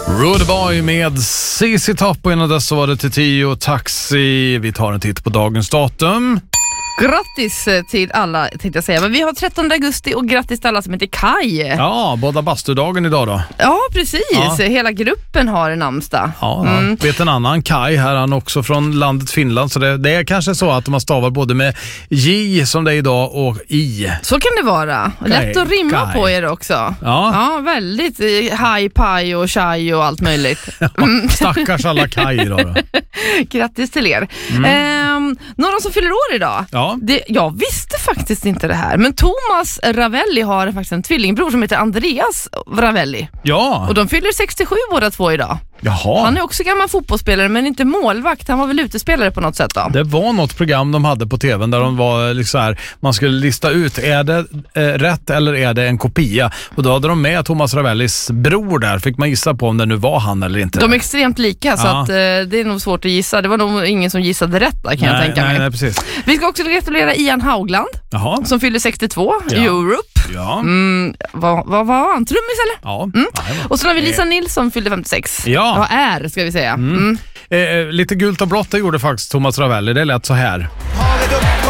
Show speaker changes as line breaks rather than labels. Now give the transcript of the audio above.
Rude Boy med CC Top och innan dess så var det till 10 Taxi. Vi tar en titt på dagens datum.
Grattis till alla, tänkte jag säga. Men vi har 13 augusti och grattis till alla som heter Kai.
Ja, båda bastudagen idag då.
Ja, precis.
Ja.
Hela gruppen har en namnsdag.
Ja, vet en annan Kai här, han också från landet Finland. Så det är kanske så att man stavar både med J som det är idag och I.
Så kan det vara. Lätt att rimma
Kai.
på er också.
Ja,
väldigt. High, pie och chai och allt möjligt.
stackars alla Kai idag då.
Grattis till er. Några som fyller år idag.
Ja.
Jag visste faktiskt inte det här. Men Thomas Ravelli har faktiskt en tvillingbror som heter Andreas Ravelli.
Ja.
Och de fyller 67 båda två idag.
Jaha.
Han är också gammal fotbollsspelare men inte målvakt. Han var väl utespelare på något sätt då.
Det var något program de hade på tvn där de var liksom här, man skulle lista ut, är det rätt eller är det en kopia? Och då hade de med Thomas Ravellis bror där. Fick man gissa på om det nu var han eller inte.
De är extremt lika så att, det är nog svårt att gissa. Det var nog ingen som gissade rätt där, kan jag tänka mig.
Nej, precis.
Vi ska också gratulera Ian Haugland.
Jaha.
Som fyller 62,
Ja.
Europe.
Ja.
Vad var han? Trummis eller?
Ja.
Och så har vi Lisa Nilsson fyllde 56.
Ja.
Ska vi säga.
Lite gult och blått det gjorde faktiskt Thomas Ravelli. Det lät så här.